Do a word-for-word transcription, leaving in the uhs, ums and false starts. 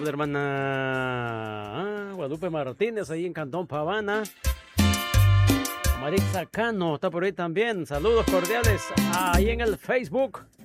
hermana ah, Guadalupe Martínez, ahí en Cantón Pavana. Maritza Cano está por ahí también. Saludos cordiales ahí en el Facebook.